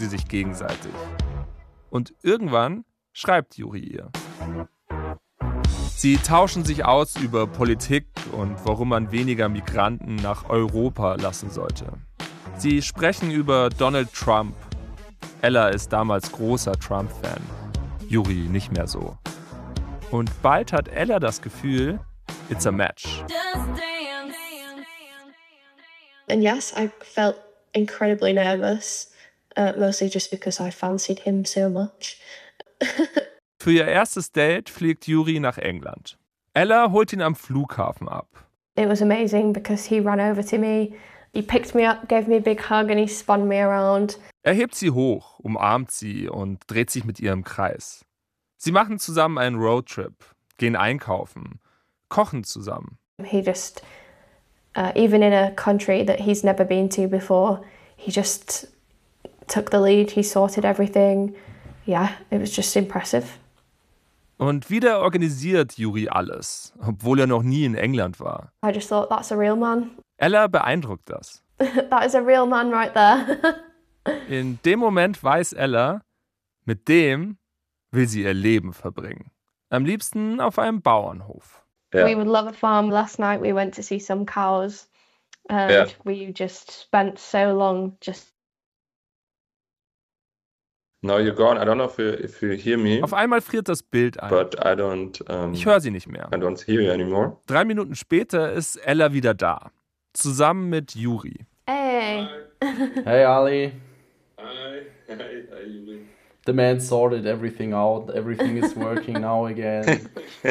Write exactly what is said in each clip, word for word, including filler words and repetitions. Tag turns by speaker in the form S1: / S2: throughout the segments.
S1: sie sich gegenseitig. Und irgendwann schreibt Juri ihr. Sie tauschen sich aus über Politik und warum man weniger Migranten nach Europa lassen sollte. Sie sprechen über Donald Trump. Ella ist damals großer Trump-Fan. Juri nicht mehr so. Und bald hat Ella das Gefühl, it's a match.
S2: And yes, I felt incredibly nervous, uh, mostly just because I fancied him so much.
S1: Für ihr erstes Date fliegt Juri nach England. Ella holt ihn am Flughafen ab.
S2: It was amazing because he ran over to me, he picked me up, gave me a big hug and he spun me around.
S1: Er hebt sie hoch, umarmt sie und dreht sich mit ihr im Kreis. Sie machen zusammen einen Roadtrip, gehen einkaufen, kochen zusammen.
S2: He just, uh, even in a country that he's never been to before, he just took the lead, he sorted everything. Yeah, it was just impressive.
S1: Und wieder organisiert Juri alles, obwohl er noch nie in England war.
S2: I just thought, that's a real man.
S1: Ella beeindruckt das.
S2: That is a real man right there.
S1: In dem Moment weiß Ella, mit dem will sie ihr Leben verbringen. Am liebsten auf einem Bauernhof.
S2: Yeah. We would love a farm. Last night we went to see some cows and yeah. we just spent so long just.
S3: Now you're gone. I don't know if you, if you hear me.
S1: Auf einmal friert das Bild ein.
S3: But I don't, um,
S1: ich höre sie nicht mehr.
S3: I don't hear you anymore.
S1: Drei Minuten später ist Ella wieder da. Zusammen mit Juri.
S2: Hey.
S4: Hey, Ali.
S3: Hi. Hi, hi, Juri.
S4: The man sorted everything out. Everything is working now again.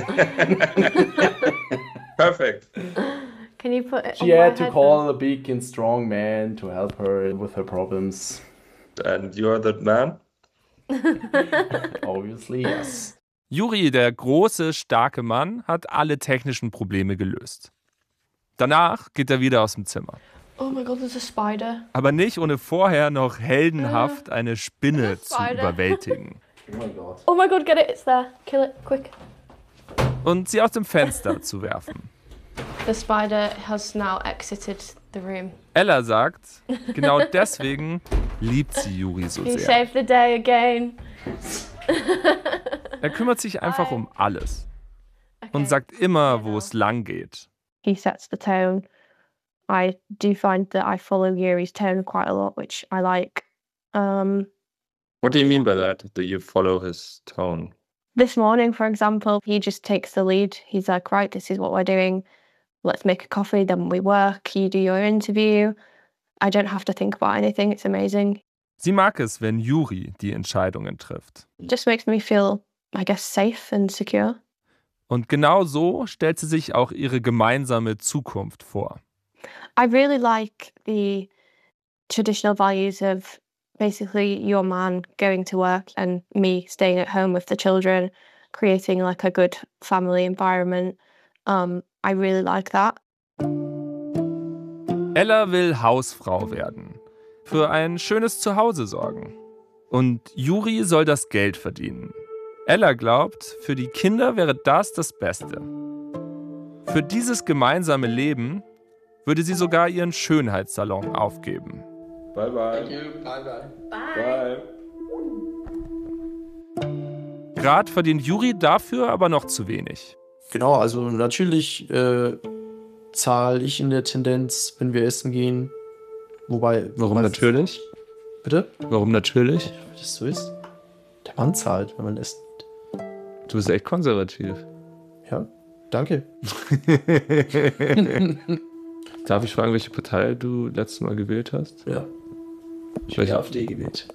S3: Perfect.
S2: Can you put it
S4: She had to call a big and strong man to help her with her problems.
S3: And you're that man?
S4: Obviously, yes.
S1: Juri, der große, starke Mann, hat alle technischen Probleme gelöst. Danach geht er wieder aus dem Zimmer.
S2: Oh my God, there's a spider.
S1: Aber nicht, ohne vorher noch heldenhaft eine Spinne zu überwältigen.
S4: Oh my God.
S2: Oh my God, get it, it's there. Kill it, quick.
S1: Und sie aus dem Fenster zu werfen.
S2: The spider has now exited the room.
S1: Ella sagt, genau deswegen liebt sie Juri so
S2: He
S1: sehr.
S2: saved the day again.
S1: Er kümmert sich einfach um alles und sagt immer, wo es lang geht.
S2: He sets the tone. I do find that I follow Yuri's tone quite a lot, which I like. Um,
S3: what do you mean by that? Do you follow his tone?
S2: This morning, for example, he just takes the lead. He's like, right, this is what we're doing. Let's make a coffee, then we work. You do your interview. I don't have to think about anything. It's amazing.
S1: Sie mag es, wenn Juri die Entscheidungen trifft.
S2: Just makes me feel, I guess, safe and secure.
S1: Und genau so stellt sie sich auch ihre gemeinsame Zukunft vor.
S2: I really like the traditional values of basically your man going to work and me staying at home with the children, creating like a good family environment. Um, I really like that.
S1: Ella will Hausfrau werden, für ein schönes Zuhause sorgen. Und Juri soll das Geld verdienen. Ella glaubt, für die Kinder wäre das das Beste. Für dieses gemeinsame Leben würde sie sogar ihren Schönheitssalon aufgeben.
S3: Bye bye.
S4: Thank you. Bye bye.
S3: Bye.
S1: Gerade verdient Juri dafür aber noch zu wenig.
S5: Genau, also natürlich äh, zahle ich in der Tendenz, wenn wir essen gehen. Wobei.
S3: Warum natürlich?
S5: Bitte?
S3: Warum natürlich?
S5: Wie das so ist. Der Mann zahlt, wenn man isst.
S3: Du bist echt konservativ.
S5: Ja, danke.
S3: Darf ich fragen, welche Partei du letztes Mal gewählt hast?
S5: Ja. Ich
S3: habe
S5: die AfD gewählt.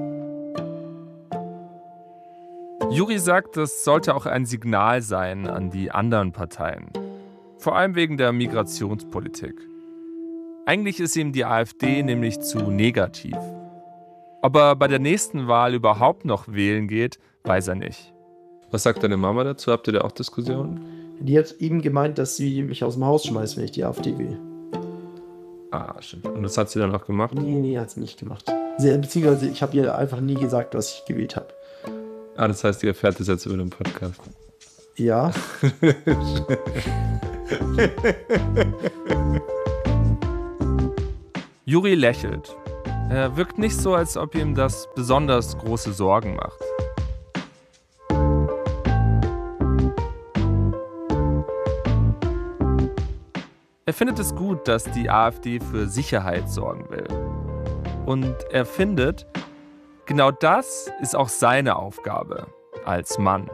S1: Juri sagt, das sollte auch ein Signal sein an die anderen Parteien. Vor allem wegen der Migrationspolitik. Eigentlich ist ihm die AfD nämlich zu negativ. Ob er bei der nächsten Wahl überhaupt noch wählen geht, weiß er nicht.
S3: Was sagt deine Mama dazu? Habt ihr da auch Diskussionen?
S5: Die hat eben gemeint, dass sie mich aus dem Haus schmeißt, wenn ich die AfD wähle.
S3: Ah, stimmt. Und das hat sie dann auch gemacht?
S5: Nee, nee, hat sie nicht gemacht. Sie, beziehungsweise ich habe ihr einfach nie gesagt, was ich gewählt habe.
S3: Ah, das heißt, ihr erfährt das jetzt über den Podcast.
S5: Ja.
S1: Juri lächelt. Er wirkt nicht so, als ob ihm das besonders große Sorgen macht. Er findet es gut, dass die AfD für Sicherheit sorgen will. Und er findet, genau das ist auch seine Aufgabe als Mann.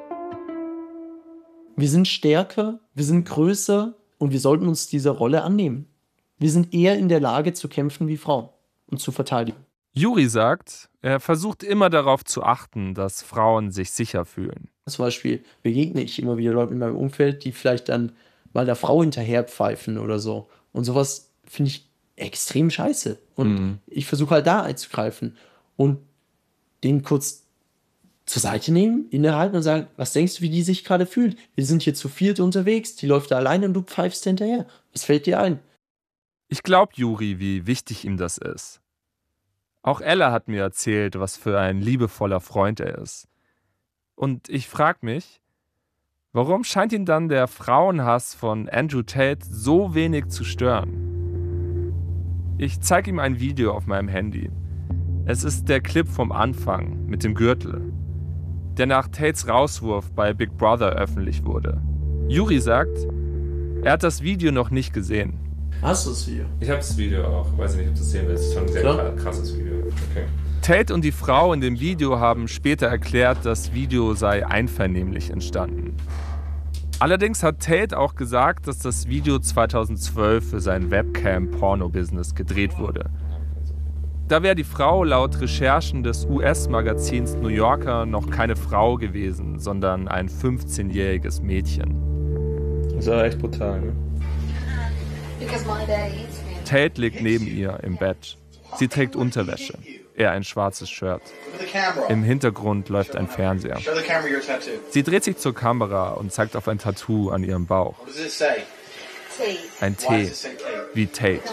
S5: Wir sind stärker, wir sind größer und wir sollten uns dieser Rolle annehmen. Wir sind eher in der Lage zu kämpfen wie Frauen und zu verteidigen.
S1: Juri sagt, er versucht immer darauf zu achten, dass Frauen sich sicher fühlen.
S5: Zum Beispiel begegne ich immer wieder Leuten in meinem Umfeld, die vielleicht dann mal der Frau hinterher pfeifen oder so. Und sowas finde ich extrem scheiße. Und
S3: Mhm.
S5: ich versuche halt da einzugreifen und den kurz zur Seite nehmen, innehalten und sagen, was denkst du, wie die sich gerade fühlt? Wir sind hier zu viert unterwegs, die läuft da alleine und du pfeifst hinterher. Was fällt dir ein?
S1: Ich glaube Juri, wie wichtig ihm das ist. Auch Ella hat mir erzählt, was für ein liebevoller Freund er ist. Und ich frage mich, warum scheint ihn dann der Frauenhass von Andrew Tate so wenig zu stören? Ich zeige ihm ein Video auf meinem Handy. Es ist der Clip vom Anfang mit dem Gürtel, der nach Tates Rauswurf bei Big Brother öffentlich wurde. Juri sagt, er hat das Video noch nicht gesehen.
S5: Hast du es hier?
S3: Ich habe das Video auch. Weiß nicht, ob du es sehen willst. Das ist schon ein sehr
S5: Klar.
S3: krasses Video. Okay.
S1: Tate und die Frau in dem Video haben später erklärt, das Video sei einvernehmlich entstanden. Allerdings hat Tate auch gesagt, dass das Video zweitausendzwölf für sein Webcam-Porno-Business gedreht wurde. Da wäre die Frau laut Recherchen des U S-Magazins New Yorker noch keine Frau gewesen, sondern ein fünfzehnjähriges Mädchen.
S3: Das war echt brutal, ne?
S1: Tate liegt neben ihr im Bett. Sie trägt Unterwäsche, er ein schwarzes Shirt. Im Hintergrund läuft ein Fernseher. Sie dreht sich zur Kamera und zeigt auf ein Tattoo an ihrem Bauch. Ein T, wie Tate.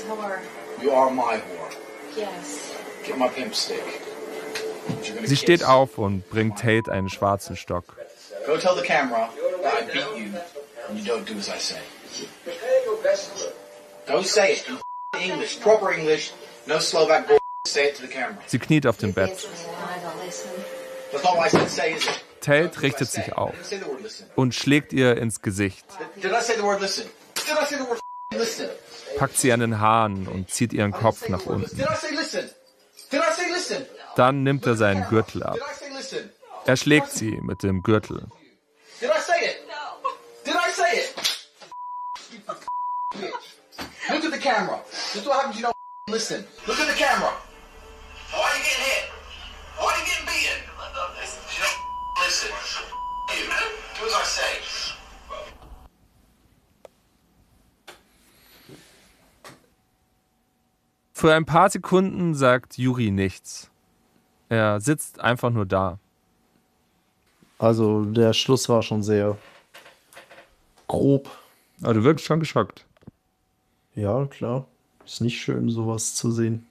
S1: Sie steht auf und bringt Tate einen schwarzen Stock.
S6: Go tell the camera that I beat you and you don't do as I say. Go say it in English, proper English, no Slovak bull. Say it to the camera.
S1: Sie kniet auf dem Bett.
S6: That's not what I said. Say, is it?
S1: Tate richtet sich auf
S6: I didn't say the word listen.
S1: und schlägt ihr ins Gesicht,
S6: Did I say the word listen? Did I say the word listen?
S1: packt sie an den Haaren und zieht ihren Kopf nach unten.
S6: Did I say listen? Did I say listen?
S1: Dann nimmt er seinen Gürtel ab.
S6: Did I say listen?
S1: Er schlägt sie mit dem Gürtel.
S6: Did I say it? No. Did I say it? You bitch. Look at the camera. This is what happens. You don't listen. Look at the camera. Why are you getting hit? Why are you getting beaten? You don't listen. You do as I say.
S1: Für ein paar Sekunden sagt Juri nichts. Er sitzt einfach nur da.
S5: Also der Schluss war schon sehr grob.
S3: Aber du wirkst schon geschockt.
S5: Ja, klar. Ist nicht schön, sowas zu sehen.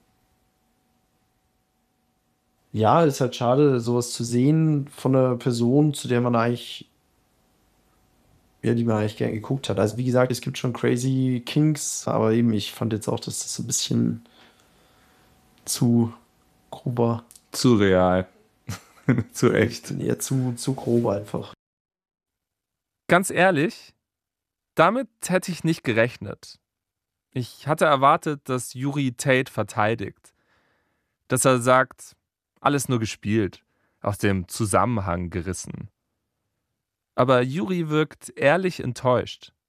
S5: Ja, ist halt schade, sowas zu sehen von einer Person, zu der man eigentlich, ja, die man eigentlich gerne geguckt hat. Also wie gesagt, es gibt schon crazy Kinks, aber eben, ich fand jetzt auch, dass das so ein bisschen zu grob war.
S3: Zu real. Zu echt.
S5: Ja, zu, zu grob einfach.
S1: Ganz ehrlich, damit hätte ich nicht gerechnet. Ich hatte erwartet, dass Juri Tate verteidigt. Dass er sagt, alles nur gespielt, aus dem Zusammenhang gerissen. Aber Juri wirkt ehrlich enttäuscht.